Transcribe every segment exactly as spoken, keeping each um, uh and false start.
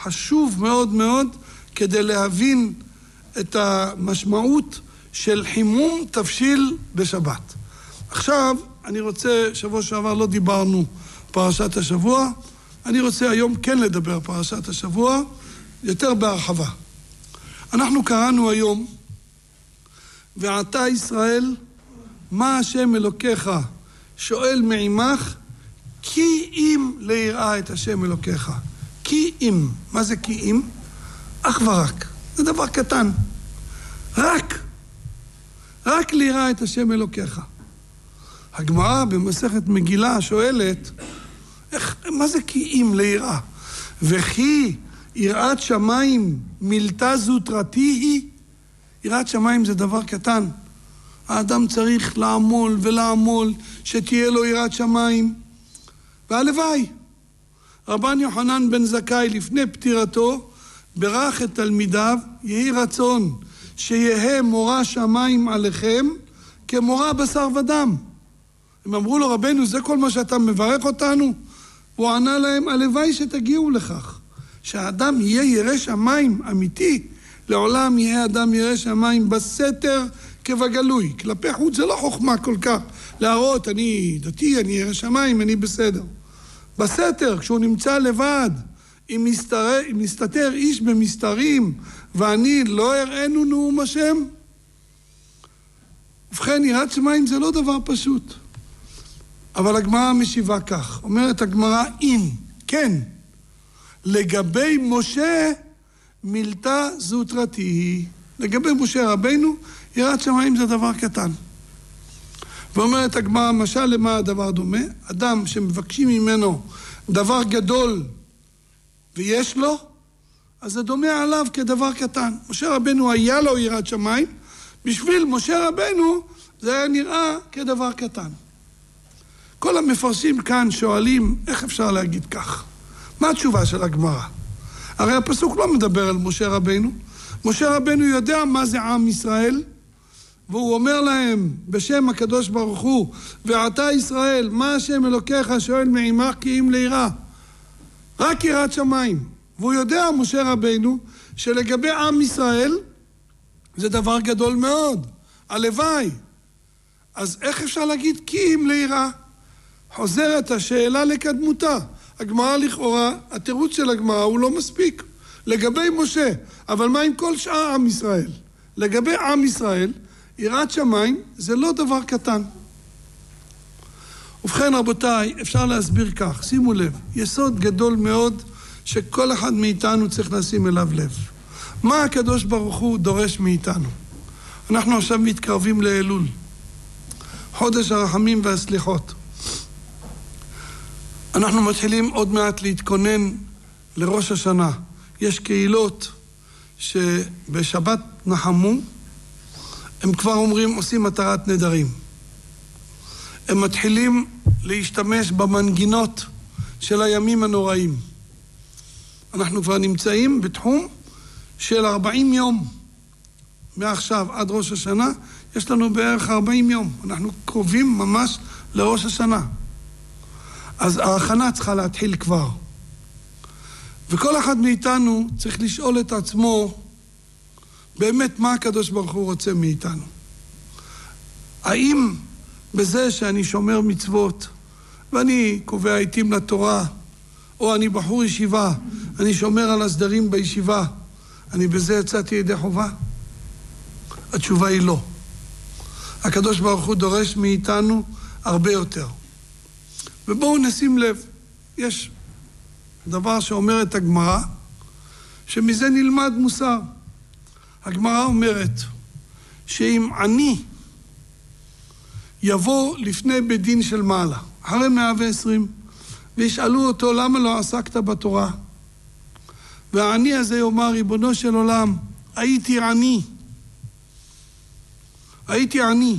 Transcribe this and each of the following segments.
חשוב מאוד מאוד כדי להבין את המשמעות של חימום תבשיל בשבת. עכשיו, אני רוצה, שבוע שעבר לא דיברנו פרשת השבוע, אני רוצה היום כן לדבר פרשת השבוע, יותר בהרחבה. אנחנו קראנו היום, ועתה ישראל, מה השם אלוקיך שואל מעמך, כי אם ליראה את השם אלוקיך. כי אם. מה זה כי אם? אך ורק. זה דבר קטן. רק. רק ליראה את השם אלוקיך. הגמרא במסכת מגילה שואלת, איך, מה זה כי אם ליראה? וכי יראת שמיים מילתה זוטרתי היא? יראת שמיים זה דבר קטן. האדם צריך לעמול ולעמול שתהיה לו יראת שמיים. והלוואי. רבן יוחנן בן זכאי לפני פטירתו ברך את תלמידיו, יהי רצון שיהיה מורה שמיים עליכם כמורה בשר ודם. הם אמרו לו, רבנו, זה כל מה שאתה מברך אותנו? הוא ענה להם, הלוואי שתגיעו לכך, שהאדם יהיה ירא שמיים אמיתי, לעולם יהיה אדם ירא שמיים בסתר כבגלוי. כלפי חוץ זה לא חוכמה כל כך להראות, אני דתי, אני ירא שמיים, אני בסדר. בסתר, כשהוא נמצא לבד, אם מסתר, אם מסתתר איש במסתרים, ואני לא אראנו נאום השם. ובכן, יראת שמיים זה לא דבר פשוט. אבל הגמרא משיבה כך, אומרת הגמרא, אם, כן, לגבי משה מילתה זוטרתי. לגבי משה רבנו, יראת שמיים זה דבר קטן. ואומרת הגמרא, משל למה הדבר דומה? אדם שמבקשים ממנו דבר גדול ויש לו, אז זה דומה עליו כדבר קטן. משה רבנו היה לו יראת שמיים, בשביל משה רבנו זה היה נראה כדבר קטן. כל המפרשים כאן שואלים, איך אפשר להגיד כך? מה התשובה של הגמרא? הרי הפסוק לא מדבר על משה רבנו. משה רבנו יודע מה זה עם ישראל, והוא אומר להם בשם הקדוש ברוך הוא, ועתה ישראל, מה השם אלוקיך שואל מעמך כי אם ליראה? רק יראת שמיים. והוא יודע, משה רבנו, שלגבי עם ישראל, זה דבר גדול מאוד. הלוואי. אז איך אפשר להגיד כי אם ליראה? חוזרת השאלה לקדמותה. הגמרא לכאורה, התירוץ של הגמרא הוא לא מספיק. לגבי משה, אבל מה עם כל שאר עם ישראל? לגבי עם ישראל, יראת שמיים זה לא דבר קטן. ובכן רבותיי, אפשר להסביר כך, שימו לב, יסוד גדול מאוד שכל אחד מאיתנו צריך לשים אליו לב. מה הקדוש ברוך הוא דורש מאיתנו? אנחנו עכשיו מתקרבים לאלול, חודש הרחמים והסליחות. אנחנו מתחילים עוד מעט להתכונן לראש השנה. יש קהילות שבשבת נחמו, הם כבר אומרים, עושים מטרת נדרים. הם מתחילים להשתמש במנגינות של הימים הנוראים. אנחנו כבר נמצאים בתחום של ארבעים יום. מעכשיו עד ראש השנה, יש לנו בערך ארבעים יום. אנחנו קרובים ממש לראש השנה. אז ההכנה צריכה להתחיל כבר. וכל אחד מאיתנו צריך לשאול את עצמו, באמת מה הקדוש ברוך הוא רוצה מאיתנו? האם בזה שאני שומר מצוות, ואני קובע עיתים לתורה, או אני בחור ישיבה, אני שומר על הסדרים בישיבה, אני בזה יצאתי ידי חובה? התשובה היא לא. הקדוש ברוך הוא דורש מאיתנו הרבה יותר. ובואו נשים לב, יש דבר שאומרת הגמרא, שמזה נלמד מוסר. הגמרא אומרת שאם אני יבוא לפני בית דין של מעלה, אחרי מאה ועשרים, וישאלו אותו למה לא עסקת בתורה, והעני הזה יאמר, ריבונו של עולם, הייתי עני, הייתי עני,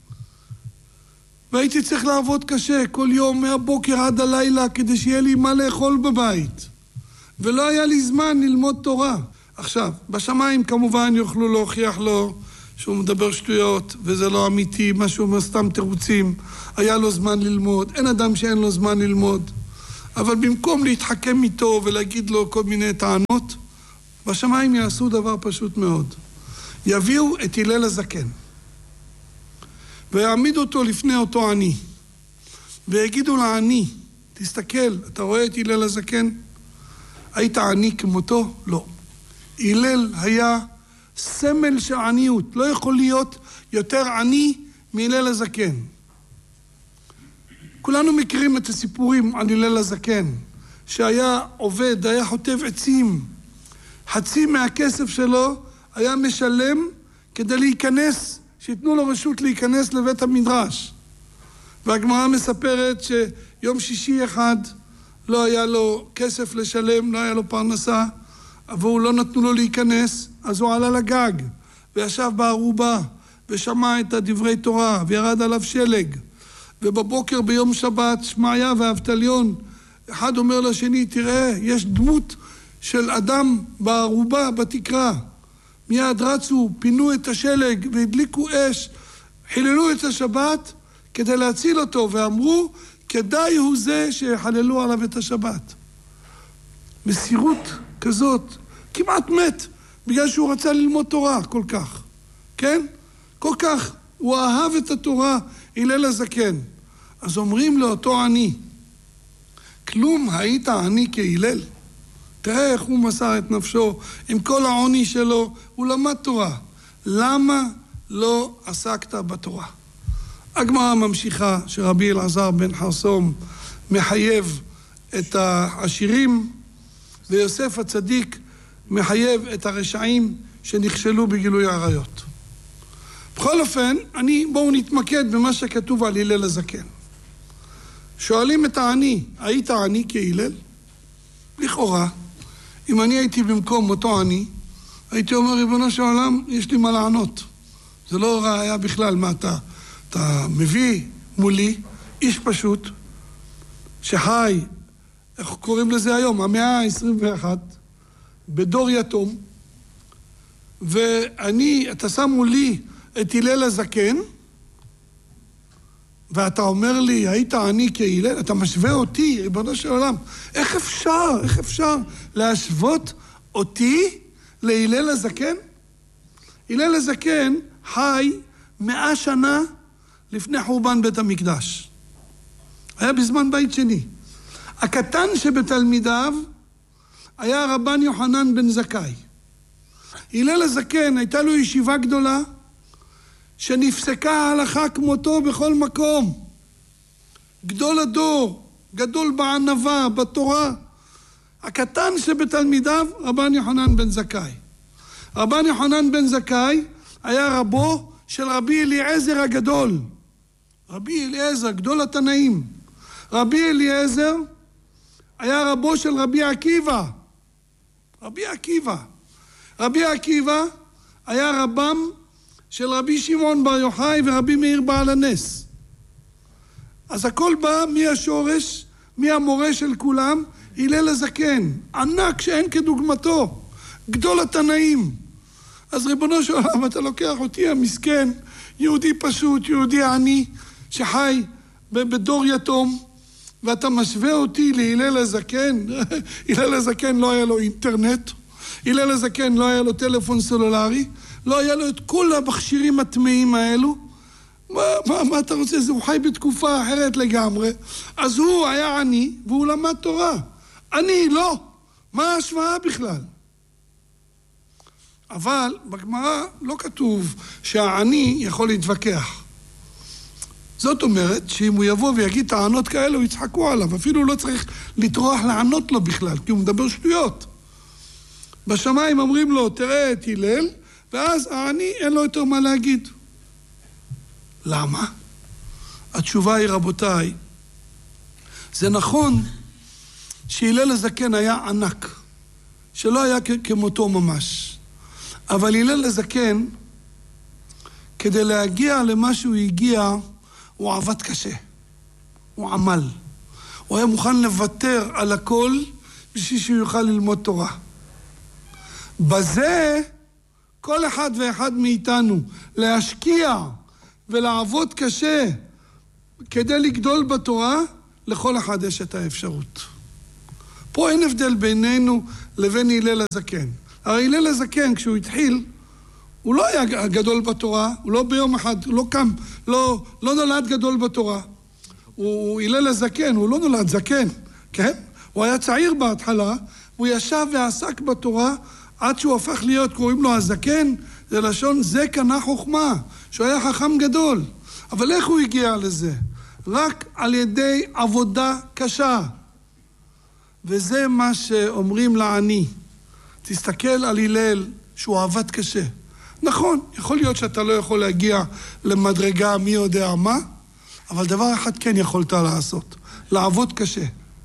והייתי צריך לעבוד קשה כל יום מהבוקר עד הלילה כדי שיהיה לי מה לאכול בבית, ולא היה לי זמן ללמוד תורה. עכשיו, בשמיים כמובן יוכלו להוכיח לו שהוא מדבר שטויות, וזה לא אמיתי, מה שהוא אומר סתם תירוצים, היה לו זמן ללמוד, אין אדם שאין לו זמן ללמוד. אבל במקום להתחכם איתו ולהגיד לו כל מיני טענות, בשמיים יעשו דבר פשוט מאוד. יביאו את הלל הזקן, ויעמידו אותו לפני אותו עני, ויגידו לעני, תסתכל, אתה רואה את הלל הזקן? היית עני כמותו? לא. הלל היה סמל של עניות, לא יכול להיות יותר עני מהלל הזקן. כולנו מכירים את הסיפורים על הלל הזקן, שהיה עובד, היה חוטב עצים, חצי מהכסף שלו היה משלם כדי להיכנס, שיתנו לו רשות להיכנס לבית המדרש. והגמרא מספרת שיום שישי אחד לא היה לו כסף לשלם, לא היה לו פרנסה, אבל לא נתנו לו להיכנס, אז הוא עלה לגג וישב בערובה ושמע את הדברי תורה וירד עליו שלג. ובבוקר ביום שבת שמעיה ואבטליון, אחד אומר לשני, תראה, יש דמות של אדם בערובה בתקרה. מיד רצו, פינו את השלג והדליקו אש, חיללו את השבת כדי להציל אותו, ואמרו, כדאי הוא זה שחללו עליו את השבת. מסירות כזאת, כמעט מת, בגלל שהוא רצה ללמוד תורה כל כך. כן? כל כך. הוא אהב את התורה, הלל הזקן. אז אומרים לאותו עני, כלום היית עני כהלל? תראה איך הוא מסר את נפשו, עם כל העוני שלו, הוא למד תורה. למה לא עסקת בתורה? הגמרא ממשיכה שרבי אלעזר בן חרסום מחייב את העשירים, ויוסף הצדיק מחייב את הרשעים שנכשלו בגילוי עריות. בכל אופן, אני, בואו נתמקד במה שכתוב על הלל הזקן. שואלים את העני, היית עני כהלל? לכאורה, אם אני הייתי במקום אותו עני, הייתי אומר, ריבונו של עולם, יש לי מה לענות. זה לא ראיה בכלל מה אתה, אתה מביא מולי, איש פשוט, שחי, איך קוראים לזה היום, המאה ה-עשרים ואחת, בדור יתום, ואני, אתה שם מולי את הלל הזקן, ואתה אומר לי, היית עני כהלל, אתה משווה אותי, ריבונו של עולם. איך אפשר, איך אפשר להשוות אותי להלל הזקן? הלל הזקן חי מאה שנה לפני חורבן בית המקדש. היה בזמן בית שני. הקטן שבתלמידיו היה רבן יוחנן בן זכאי. הלל הזקן הייתה לו ישיבה גדולה, שנפסקה ההלכה כמותו בכל מקום. גדול הדור, גדול בענווה, בתורה. הקטן שבתלמידיו, רבן יוחנן בן זכאי. רבן יוחנן בן זכאי היה רבו של רבי אליעזר הגדול. רבי אליעזר, גדול התנאים. רבי אליעזר היה רבו של רבי עקיבא. רבי עקיבא. רבי עקיבא היה רבם של רבי שמעון בר יוחאי ורבי מאיר בעל הנס. אז הכל בא מהשורש, מהמורה של כולם, הלל הזקן, ענק שאין כדוגמתו, גדול התנאים. אז ריבונו של עולם, אתה לוקח אותי המסכן, יהודי פשוט, יהודי עני, שחי בדור יתום, ואתה משווה אותי להלל הזקן. הלל הזקן לא היה לו אינטרנט, הלל הזקן לא היה לו טלפון סלולרי, לא היה לו את כל המכשירים הטמאים האלו. מה, מה, מה אתה רוצה? זה הוא חי בתקופה אחרת לגמרי. אז הוא היה עני והוא למד תורה. אני לא. מה ההשוואה בכלל? אבל בגמרא לא כתוב שהעני יכול להתווכח. זאת אומרת שאם הוא יבוא ויגיד טענות כאלו, יצחקו עליו. אפילו לא צריך לטרוח לענות לו בכלל, כי הוא מדבר שטויות. בשמיים אומרים לו, תראה את הלל, ואז העני אין לו יותר מה להגיד. למה? התשובה היא, רבותיי, זה נכון שהלל הזקן היה ענק, שלא היה כמותו ממש. אבל הלל הזקן, כדי להגיע למה שהוא הגיע, הוא עבד קשה. הוא עמל. הוא היה מוכן לוותר על הכל בשביל שהוא יוכל ללמוד תורה. בזה כל אחד ואחד מאיתנו להשקיע ולעבוד קשה כדי לגדול בתורה, לכל אחד יש את האפשרות. פה אין הבדל בינינו לבין הלל הזקן. הרי הלל הזקן, כשהוא התחיל, הוא לא היה גדול בתורה, הוא לא ביום אחד, הוא לא קם, לא, לא נולד גדול בתורה. הוא הלל הזקן, הוא לא נולד זקן, כן? הוא היה צעיר בהתחלה, הוא ישב ועסק בתורה, עד שהוא הפך להיות, קוראים לו הזקן, זה לשון זה קנה חוכמה, שהוא היה חכם גדול. אבל איך הוא הגיע לזה? רק על ידי עבודה קשה. וזה מה שאומרים לעני. תסתכל על הלל שהוא עבד קשה. נכון, יכול להיות שאתה לא יכול להגיע למדרגה מי יודע מה, אבל דבר אחד כן יכולת לעשות, לעבוד קשה.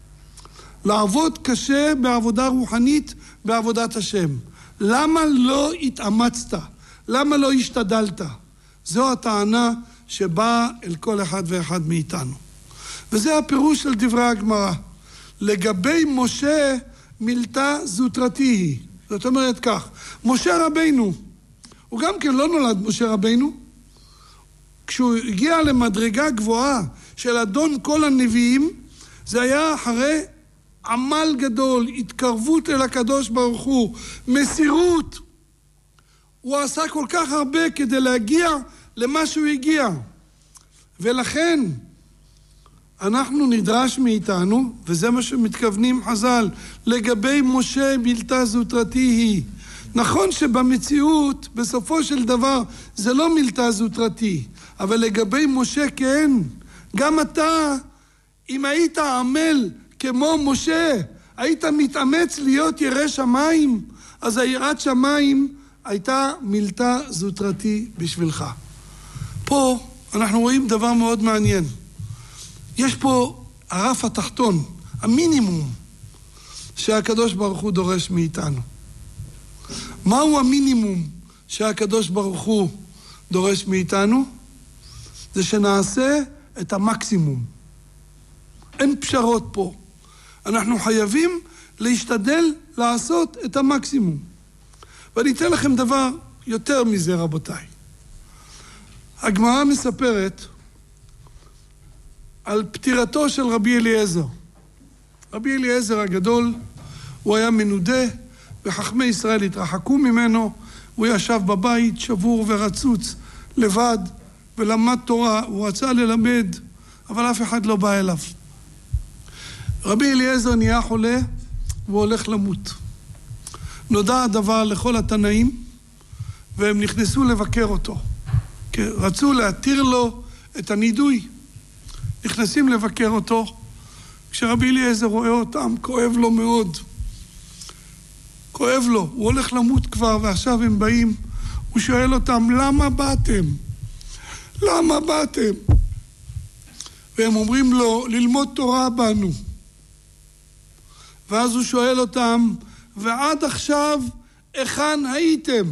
לעבוד קשה בעבודה רוחנית, בעבודת השם. למה לא התאמצת? למה לא השתדלת? זו הטענה שבאה אל כל אחד ואחד מאיתנו. וזה הפירוש של דברי הגמרא. לגבי משה מילתא זוטרתי היא. זאת אומרת כך, משה רבינו, הוא גם כן לא נולד משה רבינו. כשהוא הגיע למדרגה גבוהה של אדון כל הנביאים, זה היה אחרי עמל גדול, התקרבות אל הקדוש ברוך הוא, מסירות. הוא עשה כל כך הרבה כדי להגיע למה שהוא הגיע. ולכן אנחנו נדרש מאיתנו, וזה מה שמתכוונים חז"ל, לגבי משה מילתא זוטרתי היא. נכון שבמציאות, בסופו של דבר, זה לא מילתא זוטרתי, אבל לגבי משה כן. גם אתה, אם היית עמל כמו משה, היית מתאמץ להיות ירא שמיים, אז היראת שמיים הייתה מילתא זוטרתי בשבילך. פה אנחנו רואים דבר מאוד מעניין. יש פה הרף התחתון, המינימום שהקדוש ברוך הוא דורש מאיתנו. מהו המינימום שהקדוש ברוך הוא דורש מאיתנו? זה שנעשה את המקסימום. אין פשרות פה. אנחנו חייבים להשתדל לעשות את המקסימום. ואני אתן לכם דבר יותר מזה, רבותיי. הגמרא מספרת על פטירתו של רבי אליעזר. רבי אליעזר הגדול, הוא היה מנודה, וחכמי ישראל התרחקו ממנו, הוא ישב בבית שבור ורצוץ, לבד, ולמד תורה, הוא רצה ללמד, אבל אף אחד לא בא אליו. רבי אליעזר נהיה חולה, והוא הולך למות. נודע הדבר לכל התנאים, והם נכנסו לבקר אותו. רצו להתיר לו את הנידוי. נכנסים לבקר אותו, כשרבי אליעזר רואה אותם, כואב לו מאוד. כואב לו, הוא הולך למות כבר, ועכשיו הם באים. הוא שואל אותם, למה באתם? למה באתם? והם אומרים לו, ללמוד תורה בנו. ואז הוא שואל אותם, ועד עכשיו היכן הייתם?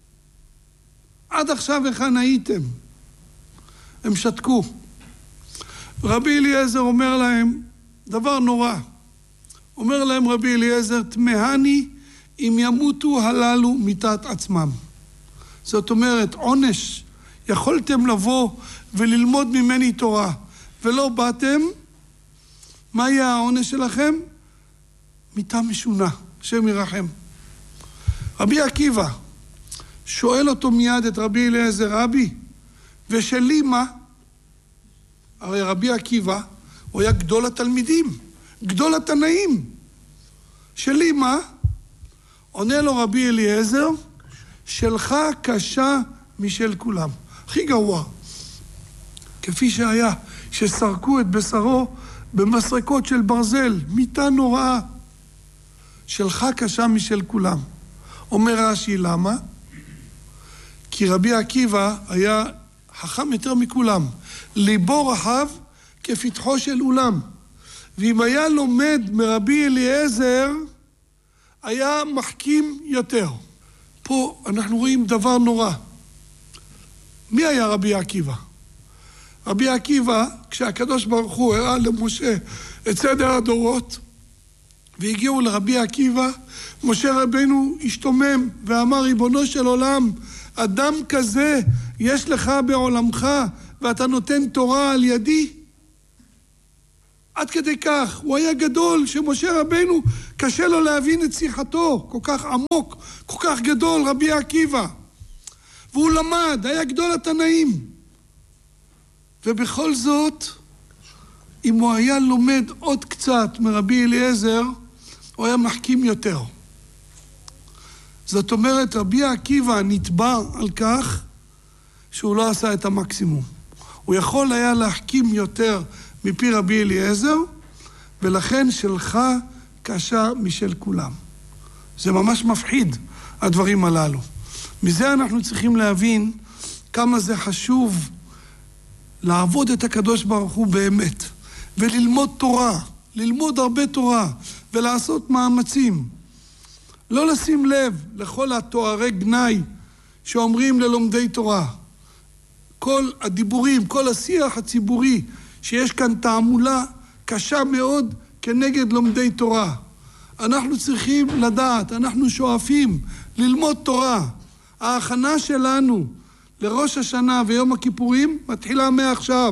עד עכשיו היכן הייתם? הם שתקו. רבי אליעזר אומר להם דבר נורא. אומר להם רבי אליעזר, תמהני אם ימותו הללו מיתת עצמם. זאת אומרת, עונש, יכולתם לבוא וללמוד ממני תורה, ולא באתם, מה יהיה העונש שלכם? מיתה משונה, השם ירחם. רבי עקיבא שואל אותו מיד את רבי אליעזר, רבי, ושלי מה? הרי רבי עקיבא הוא היה גדול התלמידים, גדול התנאים. שלי מה? עונה לו רבי אליעזר, שלך קשה משל כולם. הכי גרוע. כפי שהיה, שסרקו את בשרו במסרקות של ברזל, מיטה נוראה. שלך קשה משל כולם. אומר רש"י, למה? כי רבי עקיבא היה חכם יותר מכולם. ליבו רחב כפתחו של אולם. ואם היה לומד מרבי אליעזר, היה מחכים יותר. פה אנחנו רואים דבר נורא. מי היה רבי עקיבא? רבי עקיבא, כשהקדוש ברוך הוא הראה למשה את סדר הדורות, והגיעו לרבי עקיבא, משה רבנו השתומם ואמר, ריבונו של עולם, אדם כזה יש לך בעולמך, ואתה נותן תורה על ידי? עד כדי כך, הוא היה גדול, שמשה רבנו קשה לו להבין את שיחתו, כל כך עמוק, כל כך גדול, רבי עקיבא. והוא למד, היה גדול התנאים. ובכל זאת, אם הוא היה לומד עוד קצת מרבי אליעזר, הוא היה מחכים יותר. זאת אומרת, רבי עקיבא נתבע על כך שהוא לא עשה את המקסימום. הוא יכול היה להחכים יותר מפי רבי אליעזר, ולכן שלך קשה משל כולם. זה ממש מפחיד, הדברים הללו. מזה אנחנו צריכים להבין כמה זה חשוב לעבוד את הקדוש ברוך הוא באמת, וללמוד תורה, ללמוד הרבה תורה, ולעשות מאמצים. לא לשים לב לכל התוארי גנאי שאומרים ללומדי תורה. כל הדיבורים, כל השיח הציבורי, שיש כאן תעמולה קשה מאוד כנגד לומדי תורה. אנחנו צריכים לדעת, אנחנו שואפים ללמוד תורה. ההכנה שלנו לראש השנה ויום הכיפורים מתחילה מעכשיו.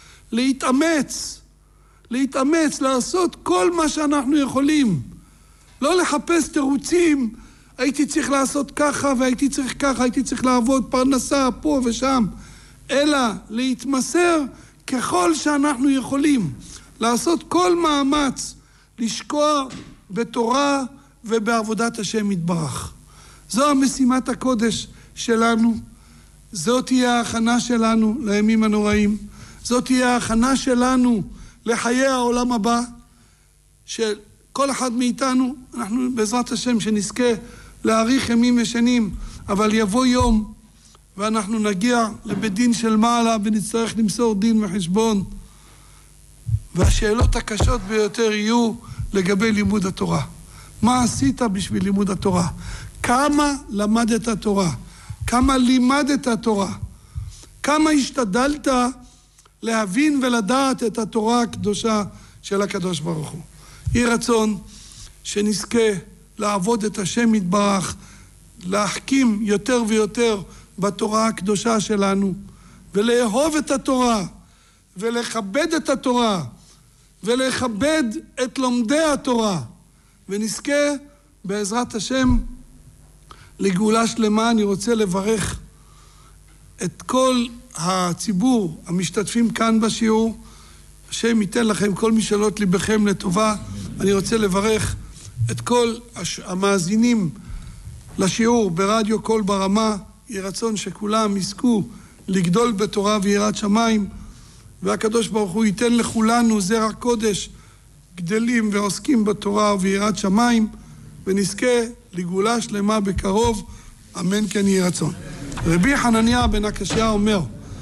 להתאמץ, להתאמץ, לעשות כל מה שאנחנו יכולים. לא לחפש תירוצים, הייתי צריך לעשות ככה והייתי צריך ככה, הייתי צריך לעבוד פרנסה פה ושם, אלא להתמסר ככל שאנחנו יכולים, לעשות כל מאמץ, לשקוע בתורה ובעבודת השם יתברך. זו המשימת הקודש שלנו, זאת תהיה ההכנה שלנו לימים הנוראים, זאת תהיה ההכנה שלנו לחיי העולם הבא, של כל אחד מאיתנו, אנחנו בעזרת השם שנזכה להאריך ימים ושנים, אבל יבוא יום ואנחנו נגיע לבית דין של מעלה ונצטרך למסור דין וחשבון, והשאלות הקשות ביותר יהיו לגבי לימוד התורה. מה עשית בשביל לימוד התורה? כמה למדת התורה? כמה לימדת התורה? כמה השתדלת להבין ולדעת את התורה הקדושה של הקדוש ברוך הוא? יהי רצון שנזכה לעבוד את השם יתברך, להחכים יותר ויותר בתורה הקדושה שלנו, ולאהוב את התורה, ולכבד את התורה, ולכבד את לומדי התורה, ונזכה בעזרת השם לגאולה שלמה. אני רוצה לברך את כל הציבור המשתתפים כאן בשיעור, השם ייתן לכם כל משאלות ליבכם לטובה. אני רוצה לברך את כל המאזינים לשיעור ברדיו קול ברמה, יהי רצון שכולם יזכו לגדול בתורה ויראת שמיים, והקדוש ברוך הוא ייתן לכולנו זרע קודש, גדלים ועוסקים בתורה ויראת שמיים, ונזכה לגאולה שלמה בקרוב, אמן כן יהי רצון. רבי חנניה בן הקשיא אומר,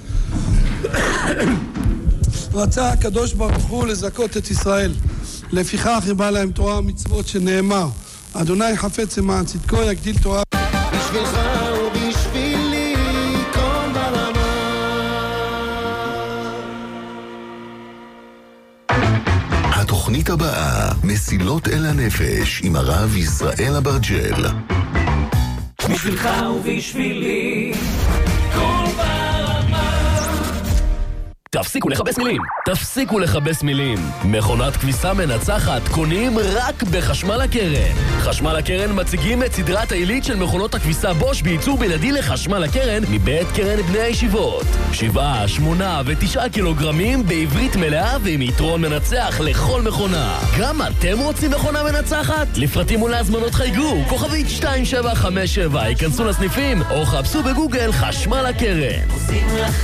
רצה הקדוש ברוך הוא לזכות את ישראל, לפיכך ירבה להם תורה ומצוות, שנאמר, אדוני חפץ למען צדקו יגדיל תורה. בשבילך ובשבילי קול ברמה. התוכנית הבאה, מסילות אל הנפש, עם הרב ישראל אברג'ל. בשבילך ובשבילי קול ברמה. תפסיקו לחבש מילים, תפסיקו לחבש מילים. מכונת כביסה מנצחת קונים רק בחשמל הקרן. חשמל הקרן מציגים את סדרת העילית של מכונות הכביסה בוש בייצור בלעדי לחשמל הקרן מבית קרן בני הישיבות. שבעה, שמונה ותשעה קילוגרמים בעברית מלאה ועם יתרון מנצח לכל מכונה. גם אתם רוצים מכונה מנצחת? לפרטים ולהזמנות חייגו, כוכבית שתיים שבע חמש שבע, ייכנסו לסניפים או חפשו בגוגל חשמל הקרן. עושים לך